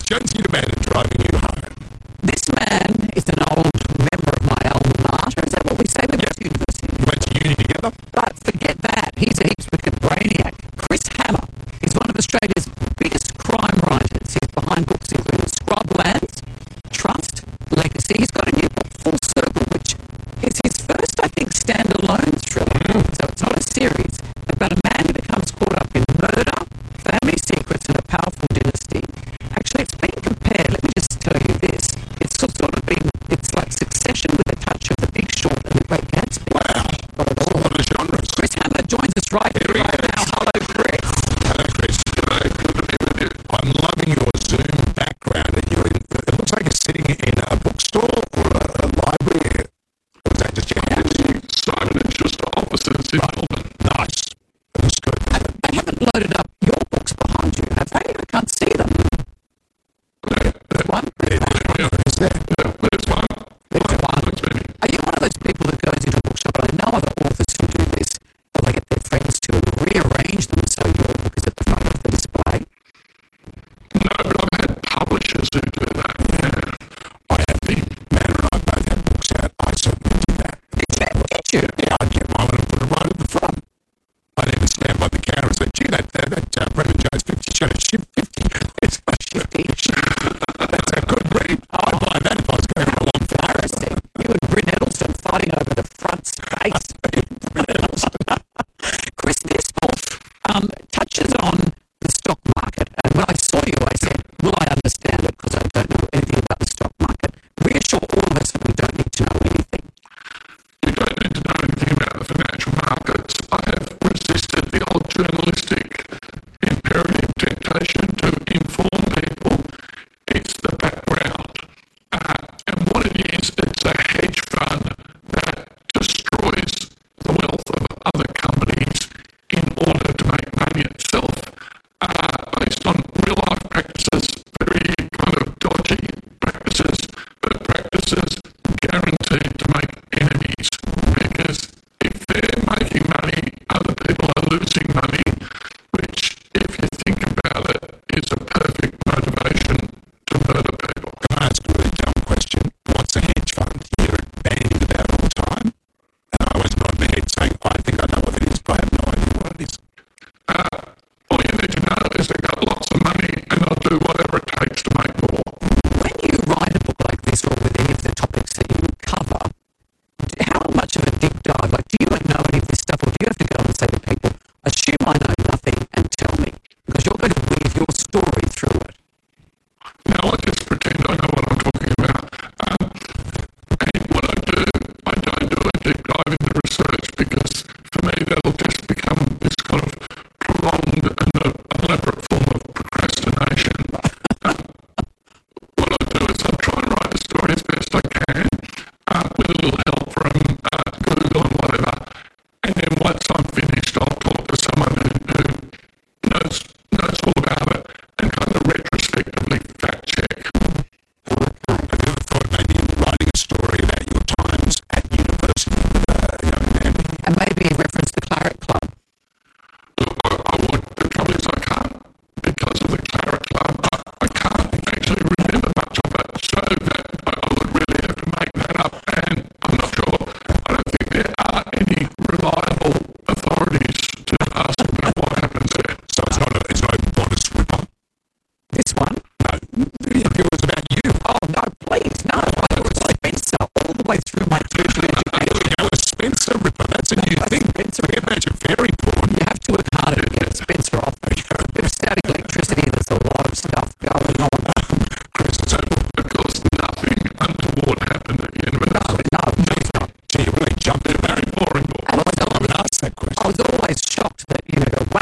Jonesy the man is driving you home. This man is an old member of my alma mater. Is that what we say? We went to university. You went to uni together? But forget that. He's a heaps-wicked brainiac. Chris Hammer is one of Australia's biggest crime writers. He's behind books including Scrublands, Trust, Legacy. He's got a new book, Full Circle, which is his first, I think, standalone thriller. So it's not a series. About a man who becomes caught up in murder, family secrets, and a powerful dynasty. Actually, it's been compared, let me just tell you this, it's sort of been, it's like Succession with a touch of The Big Short and The Great Gatsby. Wow. Got it all. A lot of genres. Chris Hammer joins us right here right now. Hello, Chris. Hello, Chris. I'm loving your Zoom background. It looks like you're sitting in a bookstore or a library. Or is that just your house? Simon, it's just the offices in Melbourne. Nice. That was good. They haven't loaded up your books behind you, have they? I can't see them. There's one. Is there? There's one. There's one. Are you one of those people that goes into a bookshop? And I know other authors who do this, but they get their friends to rearrange them so your book is at the front of the display. No, but I've had publishers who do that. I have been. Matt and I both have books out. I certainly do that. Did you? Yeah, I'd get mine and put it right at the front. I'd even stand by the counter and say, gee, that Brendan Jones 50 show is 50. It's a 50. That's a good read. I'd buy that if I was going for a long Embarrassing. You and Bryn Edelson fighting over the front space. Chris, this book touches on the stock market. And when I saw you, I said, will I understand it? Because I don't know anything about the stock market. Reassure all of us that we don't need to know anything. You don't need to know anything about the financial markets. I have resisted the old journalistic imperative temptation to inform people. It's the background. And what it is, it's a hedge fund that destroys the wealth of other companies in order to make money itself, based on real-life practices, very kind of dodgy practices, but practices guaranteed to make enemies. Because if they're making money, other people are losing money, which, if you think about it, is a perfect motivation to murder people. Can I ask a really dumb question? What's a hedge fund? You hear it bandied about all the time. And I always nod my head saying, I think I know what it is, but I have no idea what it is. All you need to know is they've got lots of money and they'll do whatever it takes to make more. When you write a book like this or with any of the topics that you cover, how much of a deep dive, like do you know any of this stuff or do you have to go and say to people, assume I know nothing and tell me? Because you're going to weave your story through it. No, I just pretend I know what I'm talking about. And what I don't do a deep dive into research because for me that'll just become this kind of prolonged and elaborate form of procrastination. What I do is I try and write a story as best I can with a little help from Google and whatever. And then once I'm finished, I'll talk to someone who knows all about it and kind of retrospectively fact check. Have you ever thought maybe writing a story about your times at university with a young man? And maybe reference the Claret Club. Look, I would. The trouble is I can't. Because of the Claret Club, I can't actually remember much of it. So that I would really have to make that up. And I'm not sure. I don't think there are any reliable authorities to ask about what happens there. So it's not a modest rip-off. This one? No, it was about you. Oh, no, please, no. I thought it was Spencer all the way through my tertiary education. A Spencer ripper, that's a new thing. Spencer We imagine fairy porn. You have to work harder to get Spencer off. A bit of static electricity, there's a lot of stuff going on. Chris, so of course nothing untoward happened at university. No, it's not. Gee, you really jumped in a very boring book. And I haven't asked that question. I was always shocked that,